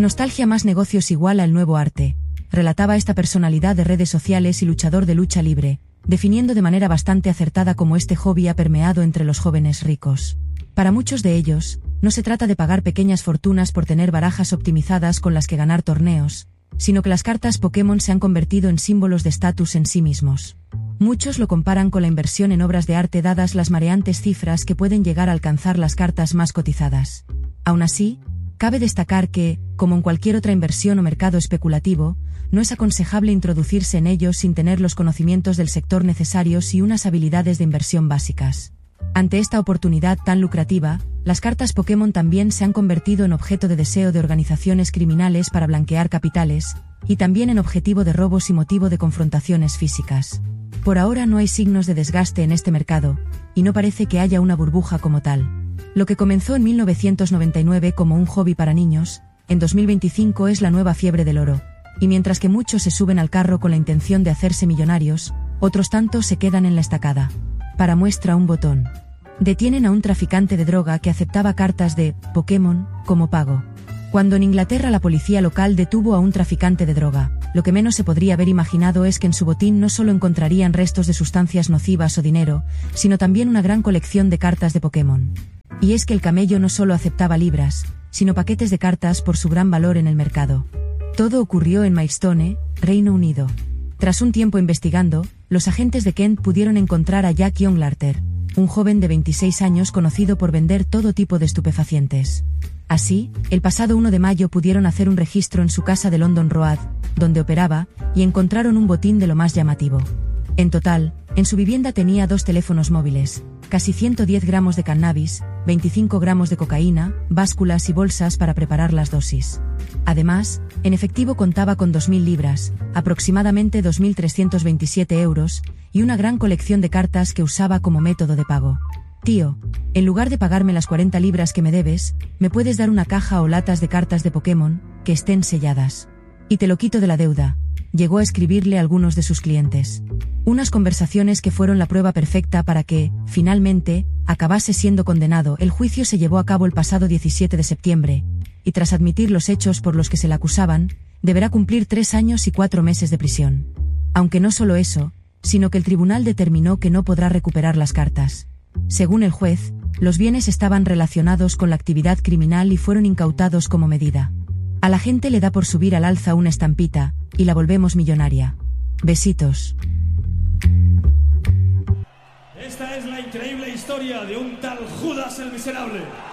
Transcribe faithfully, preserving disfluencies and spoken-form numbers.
Nostalgia más negocios igual al nuevo arte, relataba esta personalidad de redes sociales y luchador de lucha libre, definiendo de manera bastante acertada cómo este hobby ha permeado entre los jóvenes ricos. Para muchos de ellos, no se trata de pagar pequeñas fortunas por tener barajas optimizadas con las que ganar torneos, sino que las cartas Pokémon se han convertido en símbolos de estatus en sí mismos. Muchos lo comparan con la inversión en obras de arte dadas las mareantes cifras que pueden llegar a alcanzar las cartas más cotizadas. Aún así, cabe destacar que, como en cualquier otra inversión o mercado especulativo, no es aconsejable introducirse en ellos sin tener los conocimientos del sector necesarios y unas habilidades de inversión básicas. Ante esta oportunidad tan lucrativa, las cartas Pokémon también se han convertido en objeto de deseo de organizaciones criminales para blanquear capitales, y también en objetivo de robos y motivo de confrontaciones físicas. Por ahora no hay signos de desgaste en este mercado, y no parece que haya una burbuja como tal. Lo que comenzó en mil novecientos noventa y nueve como un hobby para niños, en dos mil veinticinco es la nueva fiebre del oro, y mientras que muchos se suben al carro con la intención de hacerse millonarios, otros tantos se quedan en la estacada. Para muestra un botón. Detienen a un traficante de droga que aceptaba cartas de Pokémon como pago. Cuando en Inglaterra la policía local detuvo a un traficante de droga, lo que menos se podría haber imaginado es que en su botín no solo encontrarían restos de sustancias nocivas o dinero, sino también una gran colección de cartas de Pokémon. Y es que el camello no solo aceptaba libras, sino paquetes de cartas por su gran valor en el mercado. Todo ocurrió en Maidstone, Reino Unido. Tras un tiempo investigando, los agentes de Kent pudieron encontrar a Jack Younglarter, un joven de veintiséis años conocido por vender todo tipo de estupefacientes. Así, el pasado uno de mayo pudieron hacer un registro en su casa de London Road, donde operaba, y encontraron un botín de lo más llamativo. En total, en su vivienda tenía dos teléfonos móviles, casi ciento diez gramos de cannabis, veinticinco gramos de cocaína, básculas y bolsas para preparar las dosis. Además, en efectivo contaba con dos mil libras, aproximadamente dos mil trescientos veintisiete euros, y una gran colección de cartas que usaba como método de pago. Tío, en lugar de pagarme las cuarenta libras que me debes, me puedes dar una caja o latas de cartas de Pokémon, que estén selladas. Y te lo quito de la deuda. Llegó a escribirle a algunos de sus clientes. Unas conversaciones que fueron la prueba perfecta para que, finalmente, acabase siendo condenado. El juicio se llevó a cabo el pasado diecisiete de septiembre, y tras admitir los hechos por los que se le acusaban, deberá cumplir tres años y cuatro meses de prisión. Aunque no solo eso, sino que el tribunal determinó que no podrá recuperar las cartas. Según el juez, los bienes estaban relacionados con la actividad criminal y fueron incautados como medida. A la gente le da por subir al alza una estampita, y la volvemos millonaria. Besitos. Esta es la increíble historia de un tal Judas el Miserable.